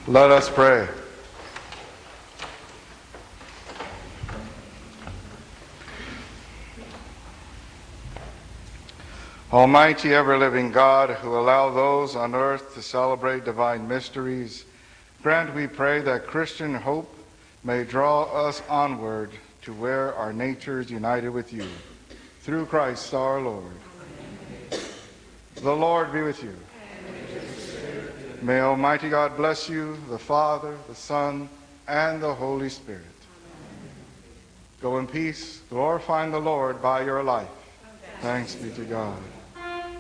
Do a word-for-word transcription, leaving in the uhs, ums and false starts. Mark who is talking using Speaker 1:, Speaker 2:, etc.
Speaker 1: Let us pray. Almighty ever-living God, who allow those on earth to celebrate divine mysteries, grant, we pray, that Christian hope may draw us onward to where our nature is united with you. Through Christ our Lord. Amen. The Lord be with you. And with your spirit. May Almighty God bless you, the Father, the Son, and the Holy Spirit. Amen. Go in peace, glorifying the Lord by your life. Thanks be to God.